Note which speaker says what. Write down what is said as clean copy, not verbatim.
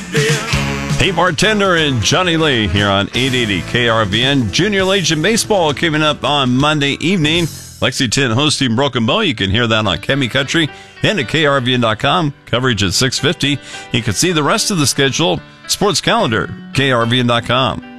Speaker 1: Hey Bartender and Johnny Lee here on 880 KRVN. Junior Legion Baseball coming up on Monday evening. Lexington hosting Broken Bow. You can hear that on Chemi Country and at KRVN.com. Coverage at 6:50. You can see the rest of the schedule, sports calendar, KRVN.com.